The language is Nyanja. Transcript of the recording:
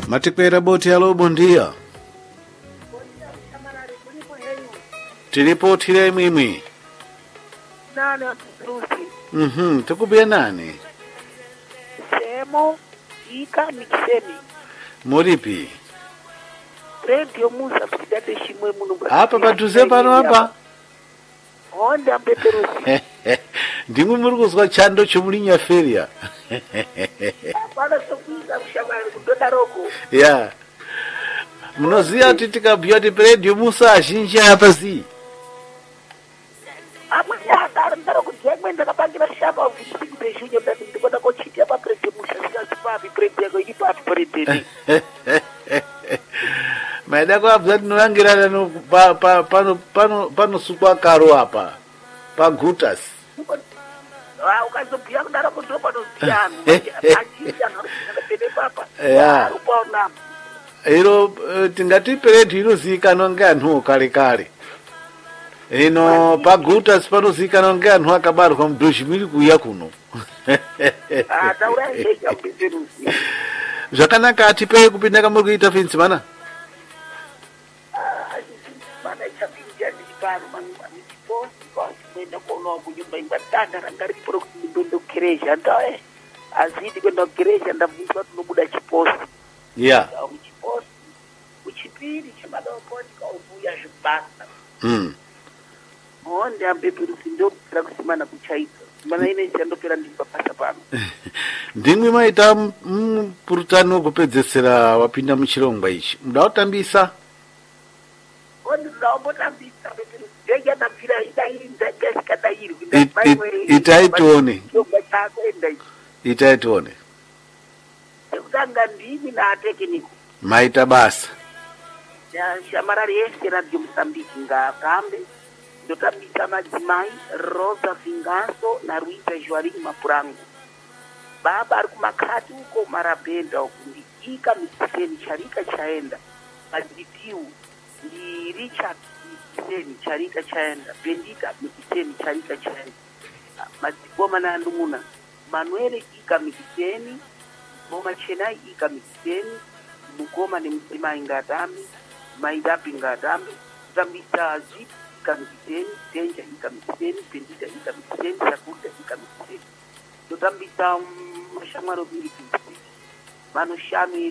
Matikwera boti alo bondia. Tilipotile imwimwi. Nani Lucy? Tukubia nani? Semo ika mikisemi. Moripi. Radio Musa kudade shimwe mununga. Hapa patuze pano hapa. Onda mpeperusi. Ndimwe muri kuzwa chando chomulinya feria. Bana sokuza kushamari kudonda roko. Yeah. Munoziya kuti tikabhuya kuti Radio Musa azhinji apa si. Amanya ndaro kujengwe ndakapangira shamba ufisiki peshunye ndati ndikona kochitia pa Radio Musa sikazipapi radio yako ipapi president. Maida kwa abzati nolangira no pano sukwa karo hapa. Pa gutas. Ukazobhuya kudaro kuti panoziyana. Achiyana pene papa. Yeah. Upaona. Iro tingati peredu inozikanwa ngeanhu kare kare. Ino pagutas panozikanwa ngeanhu akabarwa mudhozhimiri kuuya kuno. Taura ndega mpeperusi. Zvakanaka atipe kupinda kamuri kuita fensi mana? Mana chapinja ndipano manichiposi kwa kwenda kuona kunyumba imbatanda rangari poro kundo kereja ndae. Azidi kwenda kereja ndabvunzwa tunobuda chiposi. Yeah. Chiposi. Uchipiri chamadokoni kwa ubuya zvibasa. Honde ampeperusi ndo kusimana kuchaita. Mana ine chandopera ndipapasa pano. Ndimwe maita purutano wekupedzesera wapinda muchirongwa ichi. Muda kutambisa? Honde ndaombotambisa peperusi. Ndege ndapfira idairi ndakasikadairi. Itai tione. Chomba chako endai. Itai tione. Ekutanga ndimi na tekiniko. Maita basa. Shamarari yese Radio Mozambique ngakambe. Ndotambisa madzimai Rosa Vinganso na Ruiza Joaquim Mapurango. Baba ari kumakati uko marabenda ukundi ika mikiseni charika chaenda. Madipiu ndi Richard mikiseni charika chaenda. Bendita mikiseni charika chaenda. Madziboma na ndumuna. Manuele ika mikiseni. Moma Chenai ika mikiseni. Mugoma ni mzima ingadami. Maidapi ingadami. Tambisa zipu ika mikiseni. Tenja ika mikiseni. Bendita ika mikiseni. Sakuda ika mikiseni. Tutambisa mashamaro bili kimsiki. Manu shami